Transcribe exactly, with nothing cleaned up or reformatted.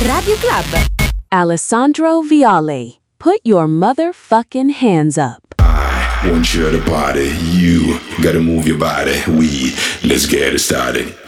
Radio Club. Alessandro Viale, put your motherfucking hands up. I want you to party. You gotta move your body. We, let's get it started.